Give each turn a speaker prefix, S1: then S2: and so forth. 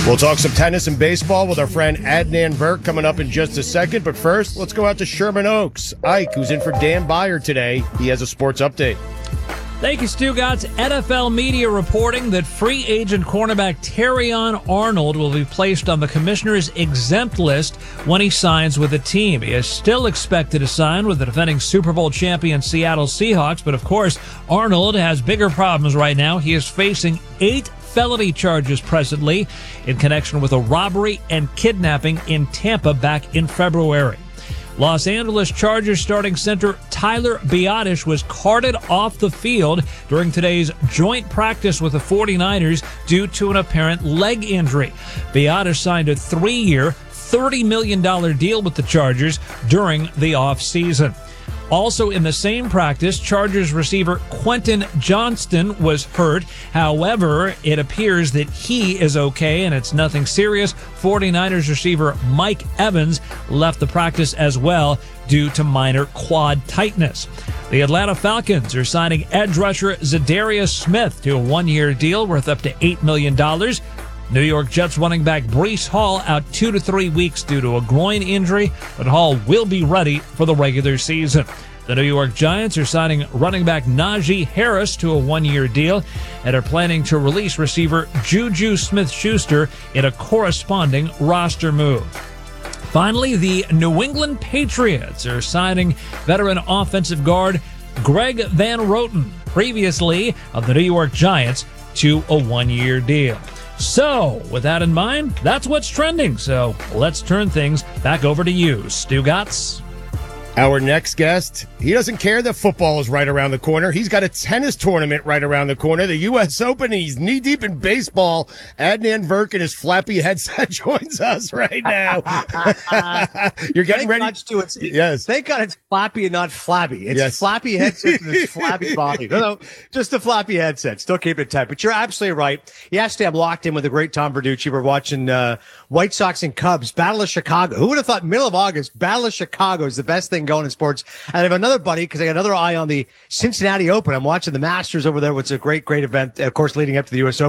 S1: We'll talk some tennis and baseball with our friend Adnan Virk coming up in just a second. But first, let's go out to Sherman Oaks. Ike, who's in for Dan Beyer today, he has a sports update.
S2: Thank you, Stugotz. NFL media reporting that free agent cornerback Terrion Arnold will be placed on the commissioner's exempt list when he signs with the team. He is still expected to sign with the defending Super Bowl champion Seattle Seahawks, but of course, Arnold has bigger problems right now. He is facing 8 felony charges presently in connection with a robbery and kidnapping in Tampa back in February. Los Angeles Chargers starting center Tyler Biadasz was carted off the field during today's joint practice with the 49ers due to an apparent leg injury. Biadasz signed a 3-year, $30 million deal with the Chargers during the offseason. Also in the same practice, Chargers receiver Quentin Johnston was hurt. However, it appears that he is okay and it's nothing serious. 49ers receiver Mike Evans left the practice as well due to minor quad tightness. The Atlanta Falcons are signing edge rusher Zadarius Smith to a 1-year deal worth up to $8 million. New York Jets running back Breece Hall out 2 to 3 weeks due to a groin injury, but Hall will be ready for the regular season. The New York Giants are signing running back Najee Harris to a 1-year deal and are planning to release receiver Juju Smith-Schuster in a corresponding roster move. Finally, the New England Patriots are signing veteran offensive guard Greg Van Roten, previously of the New York Giants, to a 1-year deal. So, with that in mind, that's what's trending. So, let's turn things back over to you, Stugotz.
S1: Our next guest, he doesn't care that football is right around the corner. He's got a tennis tournament right around the corner, the U.S. Open. He's knee-deep in baseball. Adnan Virk in his flappy headset joins us right now. You're getting ready?
S3: Yes. Thank God it's flappy and not flabby. It's flappy headset and it's flabby body. No, just a flappy headset. Still keep it tight. But you're absolutely right. Yesterday, I'm locked in with the great Tom Verducci. We're watching White Sox and Cubs, Battle of Chicago. Who would have thought middle of August, Battle of Chicago is the best thing going in sports? And I have another buddy because I got another eye on the Cincinnati Open. I'm watching the Masters over there, which is a great event, of course, leading up to the U.S. Open.